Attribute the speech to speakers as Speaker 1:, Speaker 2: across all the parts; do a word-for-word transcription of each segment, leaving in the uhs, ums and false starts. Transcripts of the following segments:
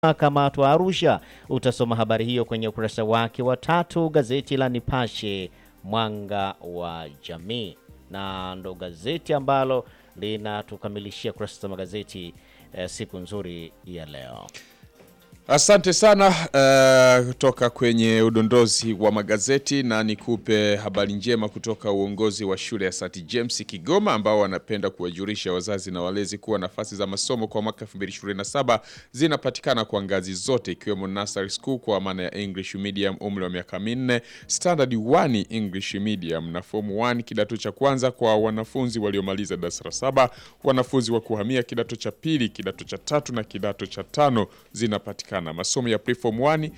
Speaker 1: kamatwa Arusha. Utasoma habari hiyo kwenye ukurasa wake wa tatu gazeti la Nipashe Mwanga wa Jamii, na ndo gazeti ambalo linatukamilishia kurasa za magazeti eh, siku nzuri ya leo.
Speaker 2: Asante sana uh, kutoka kwenye udondozi wa magazeti, na nikupe habari njema kutoka uongozi wa shule ya Saint James Kigoma, ambao wanapenda kuwajulisha wazazi na walezi kuwa nafasi za masomo kwa mwaka elfu mbili ishirini na saba zinapatikana kwa ngazi zote, ikiwemo nursery school kwa maana ya English medium umri wa miaka minne, standard one English medium na form one kidato cha kwanza kwa wanafunzi waliomaliza darasa la saba, wanafunzi wa kuhamia kidato cha pili, kidato cha tatu na kidato cha tano zinapatikana. Na masomo ya preform one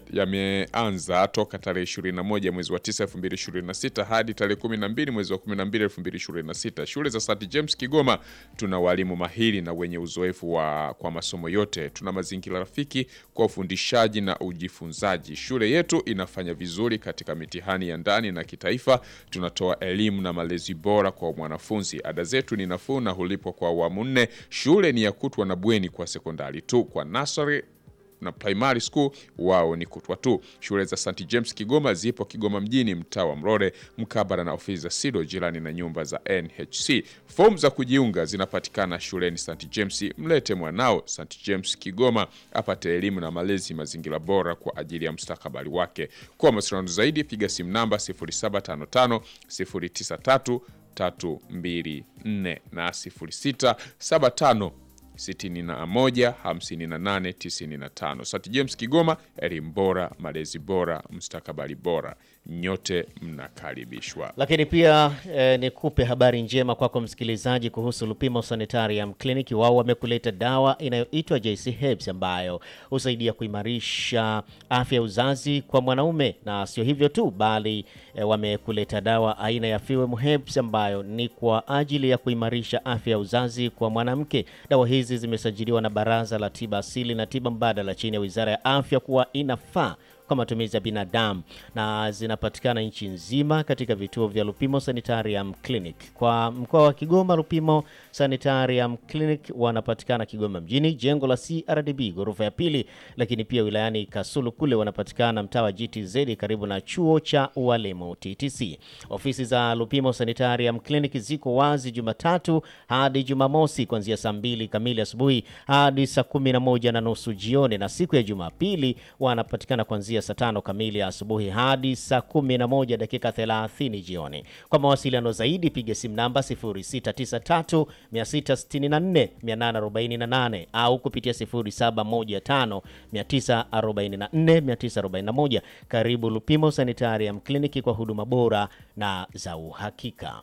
Speaker 2: yameanza ya toka tarehe ishirini na moja mwezi wa tisa elfu mbili ishirini na sita hadi tarehe kumi na mbili mwezi wa kumi na mbili elfu mbili ishirini na sita. Shule za Saint James Kigoma tuna walimu mahiri na wenye uzoefu wa kwa masomo yote. Tuna mazingira rafiki kwa ufundishaji na ujifunzaji. Shule yetu inafanya vizuri katika mitihani ya ndani na kitaifa. Tunatoa elimu na malezi bora kwa mwanafunzi. Ada zetu ni nafuu na hulipwa kwa awamu nne. Shule ni ya kutwa na bweni kwa sekondari tu. Kwa nursery na primary school wao ni kutwa tu. Shule za Saint James Kigoma zipo Kigoma mjini, mtaa wa Mrore, mkabala na ofisi za SIDO, jirani na nyumba za N H C. Fomu za kujiunga zinapatikana shuleni Saint James. Mlete mwanao Saint James Kigoma apate elimu na malezi mazingira bora kwa ajili ya mustakabali wake. Kwa mawasiliano zaidi piga simu namba sifuri saba tano tano sifuri tisa tatu tatu mbili nne na sifuri sita saba tano sitini na moja hamsini na nane tisini na tano. Saint James Kigoma, elimu bora, malezi bora, mustakabali bora. Nyote mnakaribishwa.
Speaker 1: Lakini pia eh, nikupe habari njema kwako msikilizaji kuhusu Lupimo Sanitarium Clinic. Wao wamekuleta dawa inayoitwa J C Herbs ambayo husaidia kuimarisha afya ya uzazi kwa mwanaume, na sio hivyo tu bali eh, wamekuleta dawa aina ya Fewem Herbs ambayo ni kwa ajili ya kuimarisha afya ya uzazi kwa mwanamke. Dawa hizi zimesajiliwa na Baraza la Tiba Asili na Tiba Mbadala chini ya Wizara ya Afya kuwa inafaa kwa matumizi ya binadamu, na zinapatikana nchi nzima katika vituo vya Lupimo Sanitarium Clinic. Kwa mkoa wa Kigoma, Lupimo Sanitarium Clinic wanapatikana Kigoma mjini, jengo la C R D B ghorofa ya pili, lakini pia wilayani Kasulu kule wanapatikana mtaa wa G T Z karibu na chuo cha ualimu T T C. Ofisi za Lupimo Sanitarium Clinic ziko wazi Jumatatu hadi Jumamosi kuanzia saa mbili kamili asubuhi hadi saa kumi na moja na nusu jioni, na siku ya Jumapili wanapatikana kuanzia saa tano kamili asubuhi hadi saa kumi na moja dakika thelathini jioni. Kwa mawasiliano zaidi piga simu namba sifuri sita tisa tatu sita sita nne nane nane arobaini na nane au kupitia sifuri saba moja tano tisa arobaini na nne tisa arobaini na moja. Karibu Lupimo Sanitarium Clinic kwa huduma bora na za uhakika.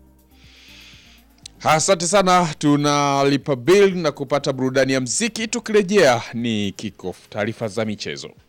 Speaker 2: Asante sana, tunalipa bill na kupata burudani ya mziki. Tukirejea ni kick off taarifa za michezo.